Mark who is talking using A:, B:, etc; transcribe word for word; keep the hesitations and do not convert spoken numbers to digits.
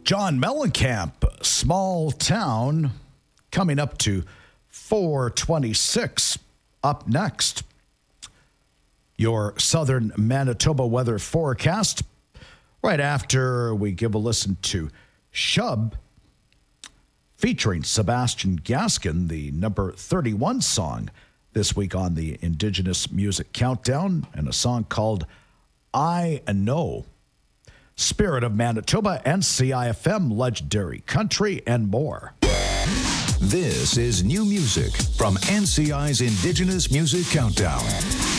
A: John Mellencamp, Small Town, coming up to four twenty-six. Up next, your southern Manitoba weather forecast. Right after we give a listen to Shub, featuring Sebastian Gaskin, the number thirty-one song this week on the Indigenous Music Countdown, and a song called I Know. Spirit of Manitoba and C I F M, Legendary Country, and more.
B: This is new music from N C I's Indigenous Music Countdown.